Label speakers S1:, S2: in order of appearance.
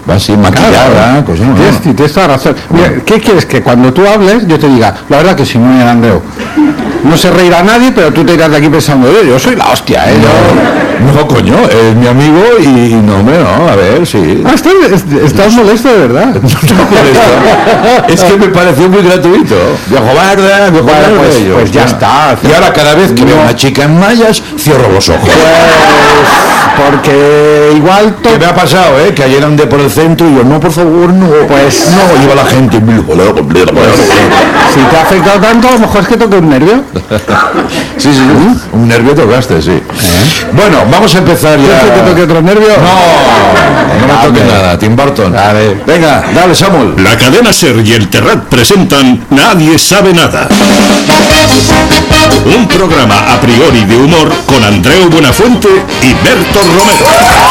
S1: Va así, maquillada, pues no.
S2: Tienes toda razón. Mira, ¿qué quieres? Que cuando tú hables yo te diga, la verdad que sí, muy bien, Andreu. No se reirá nadie, pero tú te irás de aquí pensando, yo soy la hostia,
S1: No, coño, es mi amigo y no, hombre, no, a ver, sí.
S2: Ah, estás molesto de verdad.
S1: No estoy molesto. Es que me pareció muy gratuito. Viejo verde, viejo verde.
S2: Pues ya está.
S1: Y ahora cada vez que veo a una chica en mallas, cierro los ojos.
S2: Pues porque igual
S1: ¿Qué me ha pasado, que ayer andé por el centro y yo, no, por favor, no.
S2: Pues
S1: no, iba la gente.
S2: Si te ha afectado tanto, a lo mejor es que toque un nervio.
S1: Sí, un nervio tocaste, sí. Bueno, vamos a empezar ya.
S2: ¿Quieres que te toque otro nervio?
S1: No me toque nada, Tim Burton. Venga, dale, Samuel.
S3: La cadena SER y el Terrat presentan Nadie sabe nada. Un programa a priori de humor con Andreu Buenafuente y Berto Romero.